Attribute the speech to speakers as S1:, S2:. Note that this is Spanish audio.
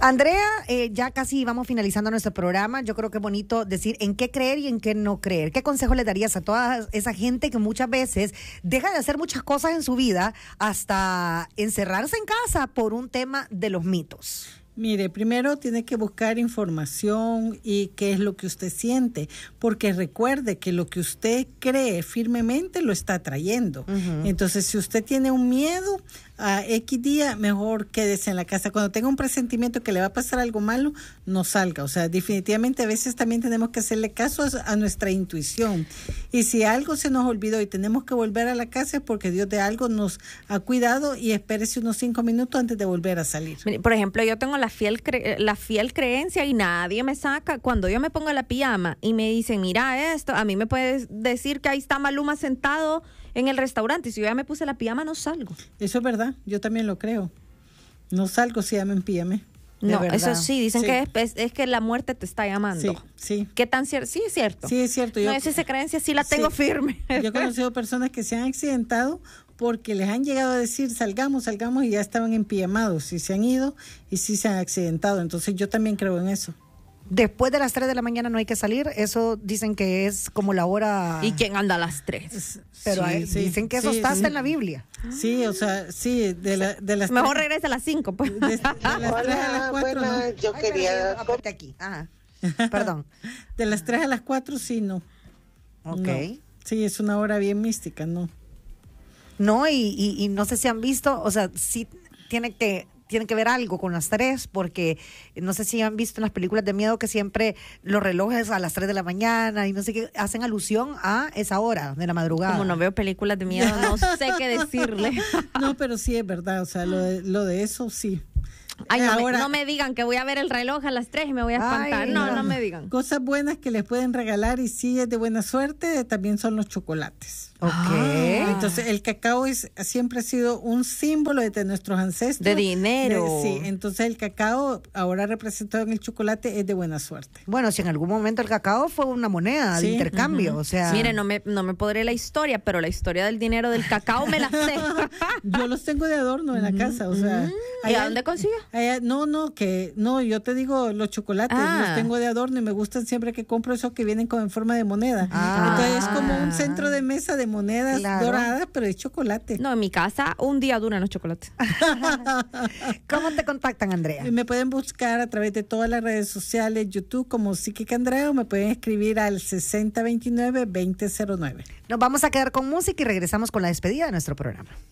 S1: Andrea, ya casi vamos finalizando nuestro programa. Yo creo que es bonito decir en qué creer y en qué no creer. ¿Qué consejo le darías a toda esa gente que muchas veces deja de hacer muchas cosas en su vida hasta encerrarse en casa por un tema de los mitos?
S2: Mire, primero tiene que buscar información y qué es lo que usted siente, porque recuerde que lo que usted cree firmemente lo está atrayendo. Uh-huh. Entonces, si usted tiene un miedo a X día, mejor quédese en la casa. Cuando tenga un presentimiento que le va a pasar algo malo, no salga. O sea, definitivamente a veces también tenemos que hacerle caso a nuestra intuición. Y si algo se nos olvidó y tenemos que volver a la casa es porque Dios de algo nos ha cuidado, y espérese unos 5 minutos antes de volver a salir.
S3: Por ejemplo, yo tengo la fiel creencia y nadie me saca. Cuando yo me pongo la pijama y me dicen, mira esto, a mí me puedes decir que ahí está Maluma sentado en el restaurante, y si yo ya me puse la pijama no salgo.
S2: Eso es verdad, yo también lo creo. No salgo si ya me empijamé.
S3: No, verdad. Eso sí, dicen que es que la muerte te está llamando.
S2: Sí, sí.
S3: ¿Qué tan cierto? Sí, es cierto.
S2: Sí, es cierto.
S3: No, esa creencia sí la tengo firme.
S2: Yo he conocido personas que se han accidentado porque les han llegado a decir salgamos, y ya estaban empijamados, y se han ido y sí se han accidentado. Entonces yo también creo en eso.
S1: Después de las 3 de la mañana no hay que salir, eso dicen que es como la hora...
S3: ¿Y quién anda a las 3?
S1: Pero dicen que eso está hasta en la Biblia.
S2: Sí, o sea, sí, de las...
S3: Mejor regresa a las 5, pues.
S2: De las 3 a las 4,
S4: bueno, ¿no? Yo quería...
S1: aquí. Perdón.
S2: De las 3 a las 4, sí, no.
S1: Ok.
S2: No. Sí, es una hora bien mística, ¿no?
S1: No, y no sé si han visto, o sea, sí tiene que ver algo con las 3, porque no sé si han visto en las películas de miedo que siempre los relojes a las 3 de la mañana y no sé qué hacen alusión a esa hora de la madrugada.
S3: Como no veo películas de miedo, no sé qué decirle.
S2: No, pero sí es verdad, o sea, lo de eso sí.
S3: Ay, no me digan que voy a ver el reloj a las 3 y me voy a espantar. Ay, no me digan.
S2: Cosas buenas que les pueden regalar, y sí es de buena suerte, también son los chocolates. Entonces el cacao siempre ha sido un símbolo de nuestros ancestros.
S3: De dinero.
S2: Sí, entonces el cacao, ahora representado en el chocolate, es de buena suerte.
S1: Bueno, si en algún momento el cacao fue una moneda de intercambio, o sea...
S3: Mire, no me podré la historia, pero la historia del dinero del cacao me la sé.
S2: Yo los tengo de adorno en la casa, o sea...
S3: ¿Y a dónde consiguió?
S2: Yo te digo, los chocolates los tengo de adorno y me gustan siempre que compro esos que vienen en forma de moneda. Entonces es como un centro de mesa de monedas doradas, pero de chocolate.
S3: No, en mi casa un día duran los chocolates.
S1: ¿Cómo te contactan, Andrea?
S2: Me pueden buscar a través de todas las redes sociales, YouTube como Psíquica Andrea, o me pueden escribir al 6029-2009.
S1: Nos vamos a quedar con música y regresamos con la despedida de nuestro programa.